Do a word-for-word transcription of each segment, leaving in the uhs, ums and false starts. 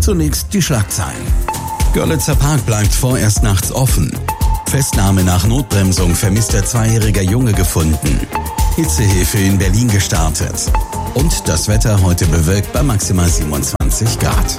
Zunächst die Schlagzeilen. Görlitzer Park bleibt vorerst nachts offen. Festnahme nach Notbremsung, vermisster zweijähriger Junge gefunden. Hitzehilfe in Berlin gestartet. Und das Wetter heute bewölkt bei maximal siebenundzwanzig Grad.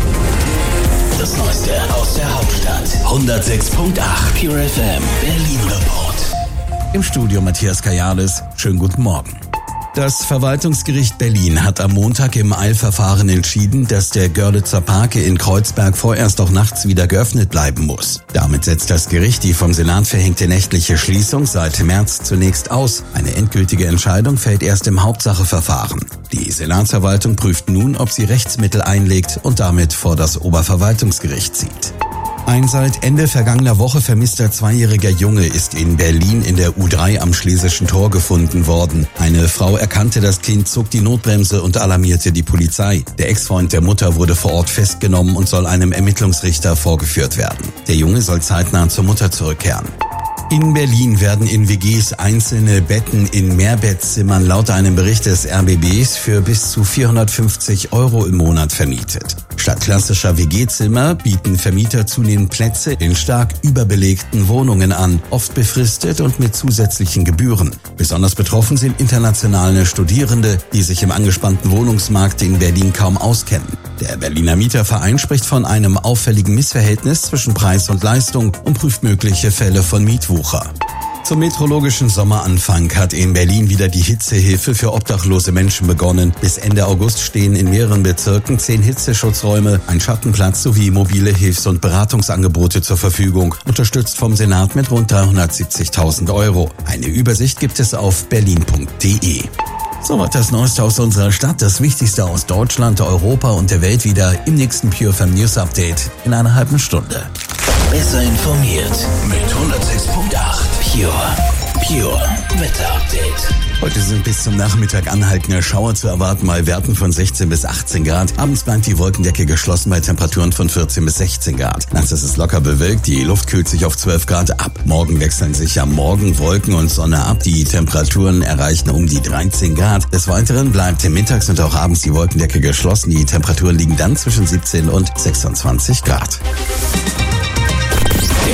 Das Neueste aus der Hauptstadt. hundertsechs Komma acht Pure F M Berlin Report. Im Studio Matthias Kajales. Schönen guten Morgen. Das Verwaltungsgericht Berlin hat am Montag im Eilverfahren entschieden, dass der Görlitzer Park in Kreuzberg vorerst auch nachts wieder geöffnet bleiben muss. Damit setzt das Gericht die vom Senat verhängte nächtliche Schließung seit März zunächst aus. Eine endgültige Entscheidung fällt erst im Hauptsacheverfahren. Die Senatsverwaltung prüft nun, ob sie Rechtsmittel einlegt und damit vor das Oberverwaltungsgericht zieht. Ein seit Ende vergangener Woche vermisster zweijähriger Junge ist in Berlin in der U drei am Schlesischen Tor gefunden worden. Eine Frau erkannte das Kind, zog die Notbremse und alarmierte die Polizei. Der Ex-Freund der Mutter wurde vor Ort festgenommen und soll einem Ermittlungsrichter vorgeführt werden. Der Junge soll zeitnah zur Mutter zurückkehren. In Berlin werden in W Gs einzelne Betten in Mehrbettzimmern laut einem Bericht des R B Bs für bis zu vierhundertfünfzig Euro im Monat vermietet. Statt klassischer W G-Zimmer bieten Vermieter zunehmend Plätze in stark überbelegten Wohnungen an, oft befristet und mit zusätzlichen Gebühren. Besonders betroffen sind internationale Studierende, die sich im angespannten Wohnungsmarkt in Berlin kaum auskennen. Der Berliner Mieterverein spricht von einem auffälligen Missverhältnis zwischen Preis und Leistung und prüft mögliche Fälle von Mietwucher. Zum meteorologischen Sommeranfang hat in Berlin wieder die Hitzehilfe für obdachlose Menschen begonnen. Bis Ende August stehen in mehreren Bezirken zehn Hitzeschutzräume, ein Schattenplatz sowie mobile Hilfs- und Beratungsangebote zur Verfügung, unterstützt vom Senat mit rund dreihundertsiebzigtausend Euro. Eine Übersicht gibt es auf berlin punkt de. Soweit das Neueste aus unserer Stadt, das Wichtigste aus Deutschland, Europa und der Welt wieder im nächsten Pure F M News Update in einer halben Stunde. Besser informiert mit hundertsechs Komma acht Pure. Pure Wetter Update. Heute sind bis zum Nachmittag anhaltende Schauer zu erwarten, bei Werten von sechzehn bis achtzehn Grad. Abends bleibt die Wolkendecke geschlossen bei Temperaturen von vierzehn bis sechzehn Grad. Nachts ist es locker bewölkt, die Luft kühlt sich auf zwölf Grad ab. Morgen wechseln sich am Morgen Wolken und Sonne ab. Die Temperaturen erreichen um die dreizehn Grad. Des Weiteren bleibt mittags und auch abends die Wolkendecke geschlossen. Die Temperaturen liegen dann zwischen siebzehn und sechsundzwanzig Grad.